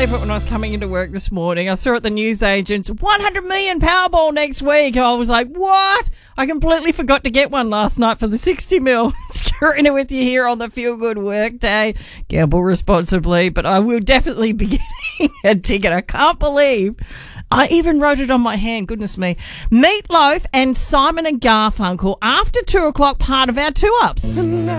believe it when I was coming into work this morning. I saw at the newsagents, 100 million Powerball next week. I was like, what? I completely forgot to get one last night for the 60 mil. Screwing it with you here on the Feel Good Work Day. Gamble responsibly, but I will definitely be getting a ticket. I can't believe I even wrote it on my hand. Goodness me. Meatloaf and Simon and Garfunkel after 2 o'clock, part of our 2-Ups.